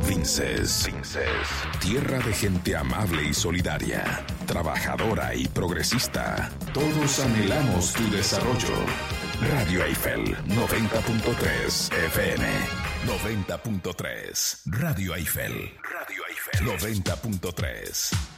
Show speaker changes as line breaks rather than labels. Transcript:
Vinces. Tierra de gente amable y solidaria, trabajadora y progresista. Todos anhelamos tu desarrollo. Radio Eiffel 90.3 FM. 90.3. Radio Eiffel 90.3.